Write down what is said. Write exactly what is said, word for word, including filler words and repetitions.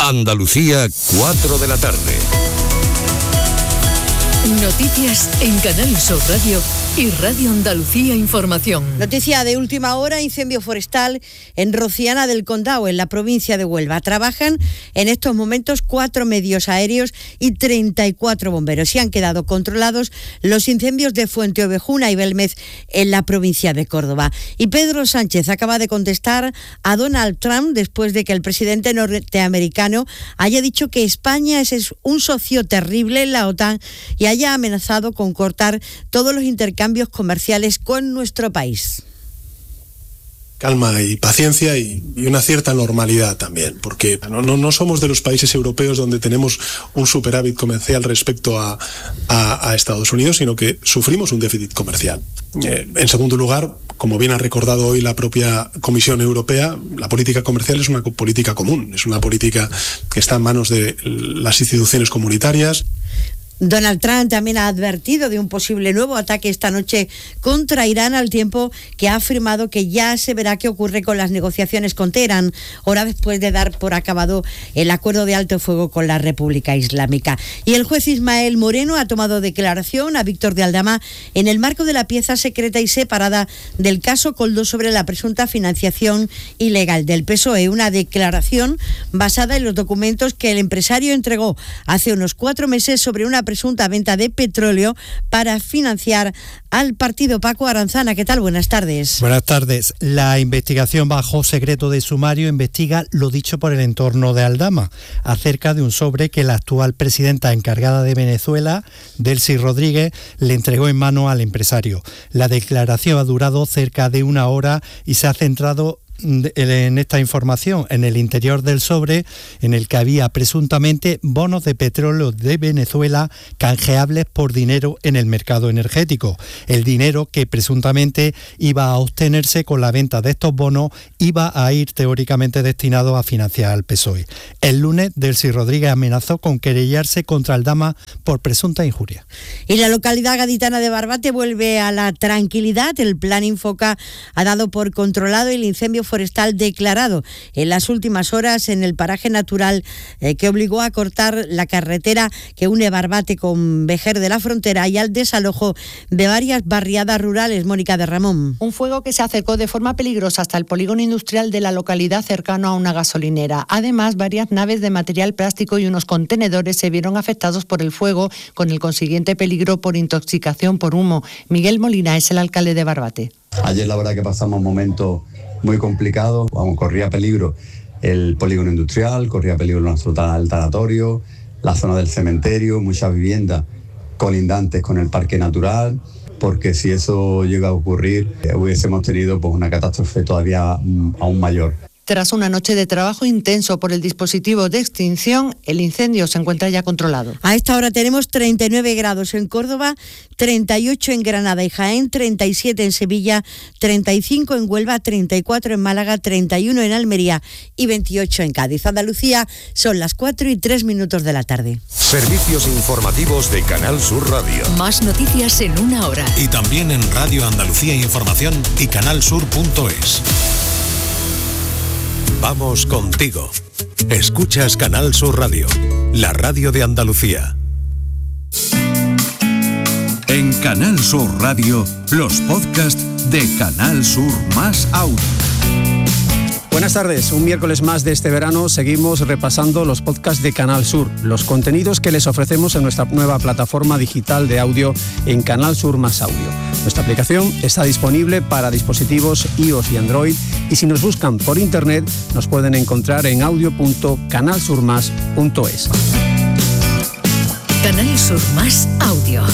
Andalucía, cuatro de la tarde. Noticias en Canal Sur Radio y Radio Andalucía Información. Noticia de última hora: incendio forestal en Rociana del Condado, en la provincia de Huelva. Trabajan en estos momentos cuatro medios aéreos y treinta y cuatro bomberos. Y han quedado controlados los incendios de Fuente Ovejuna y Belmez en la provincia de Córdoba. Y Pedro Sánchez acaba de contestar a Donald Trump después de que el presidente norteamericano haya dicho que España es un socio terrible en la OTAN y haya amenazado con cortar todos los intercambios comerciales con nuestro país. Calma y paciencia y, y una cierta normalidad también, porque no, no, no somos de los países europeos donde tenemos un superávit comercial respecto a, a, a Estados Unidos, sino que sufrimos un déficit comercial. Eh, en segundo lugar, como bien ha recordado hoy la propia Comisión Europea, la política comercial es una política común, es una política que está en manos de las instituciones comunitarias. Donald Trump también ha advertido de un posible nuevo ataque esta noche contra Irán, al tiempo que ha afirmado que ya se verá qué ocurre con las negociaciones con Teherán, hora después de dar por acabado el acuerdo de alto fuego con la República Islámica. Y el juez Ismael Moreno ha tomado declaración a Víctor de Aldama en el marco de la pieza secreta y separada del caso Koldo sobre la presunta financiación ilegal del P S O E, una declaración basada en los documentos que el empresario entregó hace unos cuatro meses sobre una presunta venta de petróleo para financiar al partido. Paco Aranzana, ¿qué tal? Buenas tardes. Buenas tardes. La investigación bajo secreto de sumario investiga lo dicho por el entorno de Aldama acerca de un sobre que la actual presidenta encargada de Venezuela, Delcy Rodríguez, le entregó en mano al empresario. La declaración ha durado cerca de una hora y se ha centrado en esta información, en el interior del sobre, en el que había presuntamente bonos de petróleo de Venezuela canjeables por dinero en el mercado energético. El dinero que presuntamente iba a obtenerse con la venta de estos bonos iba a ir teóricamente destinado a financiar al P S O E. El lunes, Delcy Rodríguez amenazó con querellarse contra Aldama por presunta injuria. Y la localidad gaditana de Barbate vuelve a la tranquilidad. El plan Infoca ha dado por controlado el incendio forestal declarado en las últimas horas en el paraje natural eh, que obligó a cortar la carretera que une Barbate con Vejer de la Frontera y al desalojo de varias barriadas rurales. Mónica de Ramón. Un fuego que se acercó de forma peligrosa hasta el polígono industrial de la localidad cercano a una gasolinera. Además, varias naves de material plástico y unos contenedores se vieron afectados por el fuego, con el consiguiente peligro por intoxicación por humo. Miguel Molina es el alcalde de Barbate. Ayer la verdad que pasamos momentos muy complicado, vamos, corría peligro el polígono industrial, corría peligro nuestro tanatorio, la zona del cementerio, muchas viviendas colindantes con el parque natural, porque si eso llega a ocurrir, eh, hubiésemos tenido pues, una catástrofe todavía mm, aún mayor. Tras una noche de trabajo intenso por el dispositivo de extinción, el incendio se encuentra ya controlado. A esta hora tenemos treinta y nueve grados en Córdoba, treinta y ocho en Granada y Jaén, treinta y siete en Sevilla, treinta y cinco en Huelva, treinta y cuatro en Málaga, treinta y uno en Almería y veintiocho en Cádiz. Andalucía, son las cuatro y tres minutos de la tarde. Servicios informativos de Canal Sur Radio. Más noticias en una hora. Y también en Radio Andalucía Información y canalsur punto es. Vamos contigo. Escuchas Canal Sur Radio, la radio de Andalucía. En Canal Sur Radio, los podcasts de Canal Sur más Audio. Buenas tardes, un miércoles más de este verano seguimos repasando los podcasts de Canal Sur, los contenidos que les ofrecemos en nuestra nueva plataforma digital de audio en Canal Sur más Audio. Nuestra aplicación está disponible para dispositivos iOS y Android y si nos buscan por internet nos pueden encontrar en audio punto canal sur más punto es. Canal Sur más Audio.